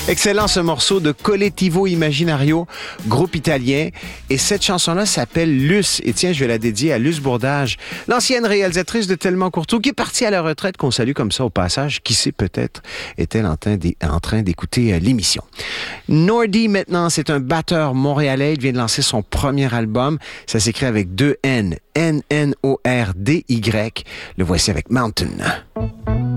Excellent ce morceau de Collettivo Immaginario, groupe italien. Et cette chanson-là s'appelle Luce. Et tiens, je vais la dédier à Luce Bourdage, l'ancienne réalisatrice de Tellement Courtois, qui est partie à la retraite, qu'on salue comme ça au passage. Qui sait, peut-être est-elle en train d'écouter l'émission. Nordy, maintenant, c'est un batteur montréalais. Il vient de lancer son premier album. Ça s'écrit avec 2 N. N-N-O-R-D-Y. Le voici avec Mountain.